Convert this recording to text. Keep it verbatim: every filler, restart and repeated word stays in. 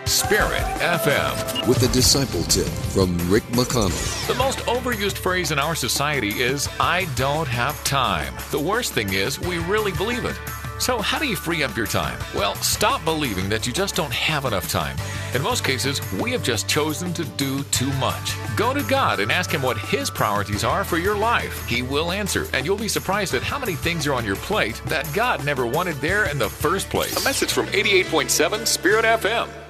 Spirit F M. With a disciple tip from Rick McConnell. The most overused phrase in our society is, I don't have time. The worst thing is, we really believe it. So how do you free up your time? Well, stop believing that you just don't have enough time. In most cases, we have just chosen to do too much. Go to God and ask Him what His priorities are for your life. He will answer, and you'll be surprised at how many things are on your plate that God never wanted there in the first place. A message from eighty-eight point seven Spirit F M.